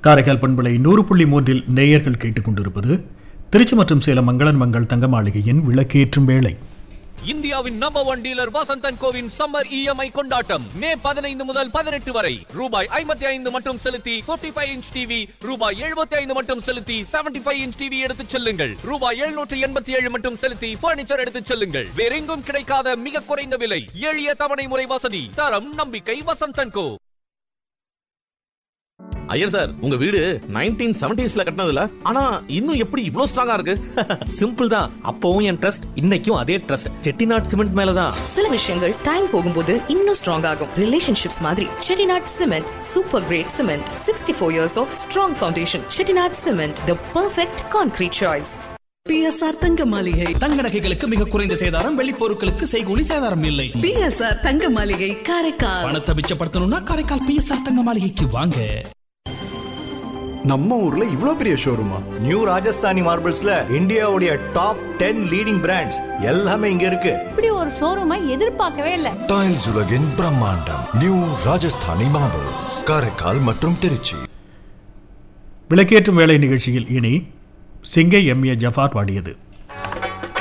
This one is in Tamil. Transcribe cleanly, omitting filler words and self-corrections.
காரைக்கால் பண்பலை 100.3 நேயர்கள் கேட்டுக்கொண்டிருப்பது திருச்சி மற்றும் சேலம் மங்களன் மங்கள் தங்க மாளிகையின் விளக்கேற்றும் வேளை. இந்தியாவின் number 1 dealer Vasanth and CoWIN summer EMI கொண்டாட்டம் மே 15 முதல் 18 வரை. ரூபாய் 55 மட்டும் செலுத்தி 55 இன்ச் டிவி, ரூபாய் 75 மட்டும் செலுத்தி 75 இன்ச் டிவி எடுத்துச் செல்லுங்கள். ரூபாய் 787 மட்டும் செலுத்தி பர்னிச்சர் எடுத்துச் செல்லுங்கள். வேறெங்கும் கிடைக்காத மிக குறைந்த விலை, எளிய தவணை முறை வசதி, தரம் நம்பிக்கை Vasanth and go. Iyer sir, உங்க வீடு 1970s கட்டினதுல ஆனா இன்னும் எப்படி இவ்ளோ ஸ்ட்ராங்கா இருக்கு? சிம்பிள் தான். அப்பவும் என் ட்ரஸ்ட், இன்னைக்கும் அதே ட்ரஸ்ட். செட்டிநாட் சிமெண்ட் மேலதான். சில விஷயங்கள் டைம் போகும்போது இன்னும் ஸ்ட்ராங் ஆகும். ரிலேஷன்ஷிப்ஸ் மாதிரி Chettinad cement super great cement. 64 years of strong foundation. Chettinad cement, the perfect concrete choice. PSR தங்க மாளிகை. தங்க நகைகளுக்கு மிக குறைந்த சேதாரம், வெள்ளி பொருட்களுக்கு செய்கூலி சேதாரம் இல்லை. PSR தங்க மாளிகை காரைக்கால். பணத்தை மிச்சப்படுத்தணும்னா காரைக்கால் PSR தங்க மாளிகைக்கு வாங்க. நம்ம ஊர்ல இவ்ளோ பெரிய ஷோரூமா? நியூ ராஜஸ்தானி மார்பிள்ஸ்ல இந்தியாவுடைய டாப் 10 லீடிங் பிராண்ட்ஸ் எல்லாமே இங்க இருக்கு. இப்படி ஒரு ஷோரூமை எதிர்பார்க்கவே இல்ல. டைல்ஸ் உலகின் பிரம்மாண்டம் நியூ ராஜஸ்தானி மார்பிள்ஸ், காரைக்கால் மற்றும் திருச்சி. விளக்கேற்றும் வேளை நிகழ்ச்சியில் இனி சிங்கை எம்ஏ ஜஃபார் பாடியது.